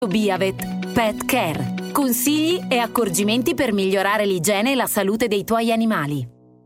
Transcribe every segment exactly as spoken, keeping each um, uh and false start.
Biavet Pet Care. Consigli e accorgimenti per migliorare l'igiene e la salute dei tuoi animali.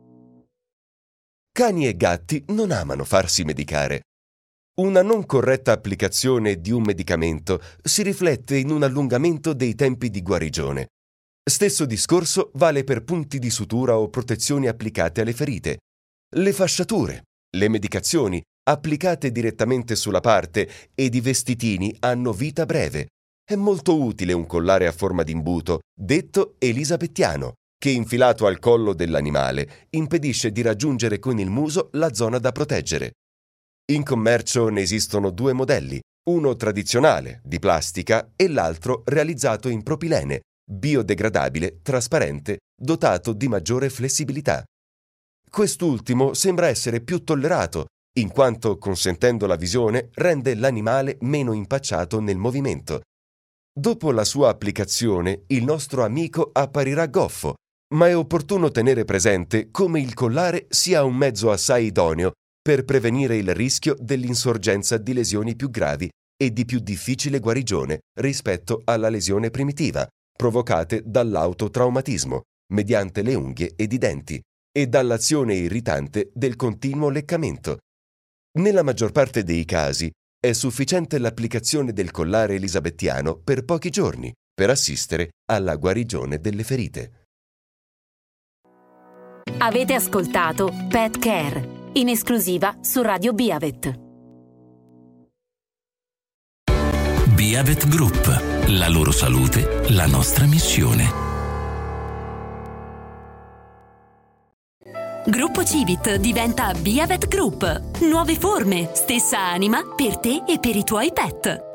Cani e gatti non amano farsi medicare. Una non corretta applicazione di un medicamento si riflette in un allungamento dei tempi di guarigione. Stesso discorso vale per punti di sutura o protezioni applicate alle ferite. Le fasciature, le medicazioni applicate direttamente sulla parte ed i vestitini hanno vita breve. È molto utile un collare a forma di imbuto, detto elisabettiano, che infilato al collo dell'animale impedisce di raggiungere con il muso la zona da proteggere. In commercio ne esistono due modelli, uno tradizionale, di plastica, e l'altro realizzato in propilene, biodegradabile, trasparente, dotato di maggiore flessibilità. Quest'ultimo sembra essere più tollerato, in quanto, consentendo la visione, rende l'animale meno impacciato nel movimento. Dopo la sua applicazione, il nostro amico apparirà goffo, ma è opportuno tenere presente come il collare sia un mezzo assai idoneo per prevenire il rischio dell'insorgenza di lesioni più gravi e di più difficile guarigione rispetto alla lesione primitiva, provocate dall'autotraumatismo, mediante le unghie ed i denti, e dall'azione irritante del continuo leccamento. Nella maggior parte dei casi, è sufficiente l'applicazione del collare elisabettiano per pochi giorni per assistere alla guarigione delle ferite. Avete ascoltato Pet Care, in esclusiva su Radio Biavet. Biavet Group, la loro salute, la nostra missione. Gruppo Civit diventa Biavet Group. Nuove forme, stessa anima per te e per i tuoi pet.